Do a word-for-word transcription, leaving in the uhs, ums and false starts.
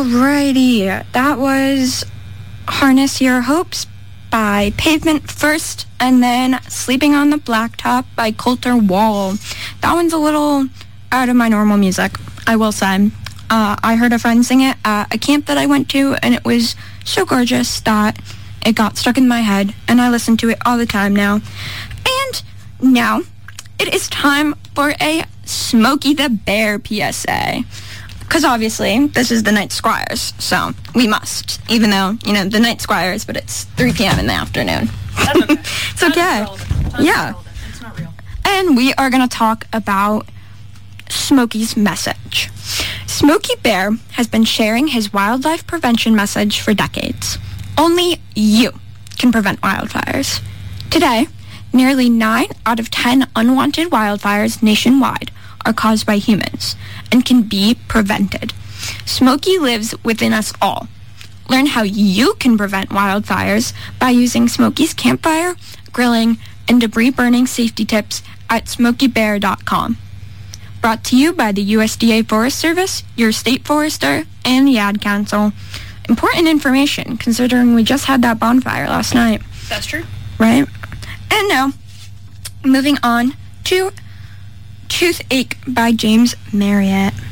Alrighty, that was Harness Your Hopes by Pavement first, and then Sleeping on the Blacktop by Colter Wall. That one's a little out of my normal music, I will say. Uh, I heard a friend sing it at a camp that I went to, and it was so gorgeous that it got stuck in my head, and I listen to it all the time now. And now, it is time for a Smokey the Bear P S A. Because obviously, this is the Night Squires, so we must. Even though, you know, the Night Squires, but it's three p.m. in the afternoon. That's okay. It's okay. Yeah. It's not real. And we are going to talk about Smokey's message. Smokey Bear has been sharing his wildlife prevention message for decades. Only you can prevent wildfires. Today, nearly nine out of ten unwanted wildfires nationwide are caused by humans and can be prevented. Smokey lives within us all. Learn how you can prevent wildfires by using Smokey's campfire, grilling, and debris burning safety tips at smokey bear dot com. Brought to you by the U S D A Forest Service, your state forester, and the Ad Council. Important information, considering we just had that bonfire last night. That's true. Right? And now, moving on to Toothache by James Marriott.